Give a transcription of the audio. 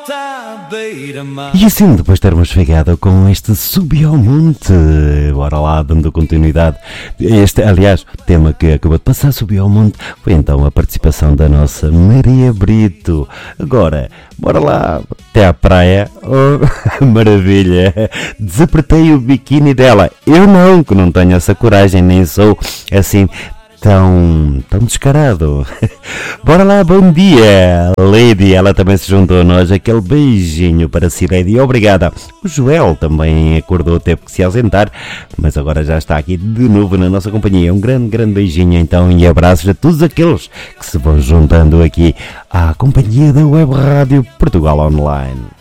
E assim, depois de termos chegado com este Subiu ao Monte, bora lá, dando continuidade. Este, aliás, o tema que acabou de passar, Subiu ao Monte, foi então a participação da nossa Maria Brito. Agora, bora lá, até à praia. Oh, maravilha! Desapertei o biquíni dela. Eu não, que não tenho essa coragem, nem sou assim tão descarado. Bora lá, bom dia, Lady. Ela também se juntou a nós. Aquele beijinho para si, Lady. Obrigada. O Joel também acordou, teve que se ausentar, mas agora já está aqui de novo na nossa companhia. Um grande beijinho então e abraços a todos aqueles que se vão juntando aqui à companhia da Web Rádio Portugal Online.